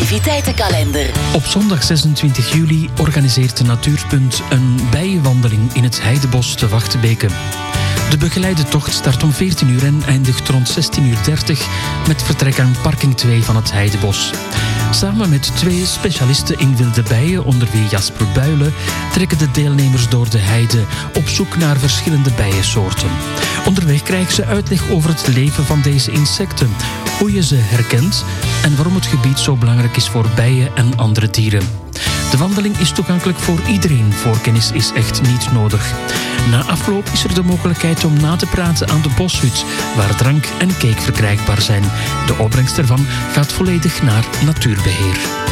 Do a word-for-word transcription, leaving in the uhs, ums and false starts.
activiteitenkalender. Op zondag zesentwintig juli organiseert Natuurpunt een bijenwandeling in het Heidebos te Wachtbeke. De begeleide tocht start om veertien uur en eindigt rond zestien uur dertig met vertrek aan parking twee van het Heidebos. Samen met twee specialisten in wilde bijen, onder wie Jasper Buijlen, trekken de deelnemers door de heide op zoek naar verschillende bijensoorten. Onderweg krijgen ze uitleg over het leven van deze insecten, hoe je ze herkent en waarom het gebied zo belangrijk is voor bijen en andere dieren. De wandeling is toegankelijk voor iedereen. Voorkennis is echt niet nodig. Na afloop is er de mogelijkheid om na te praten aan de boshut, waar drank en cake verkrijgbaar zijn. De opbrengst ervan gaat volledig naar natuurbeheer.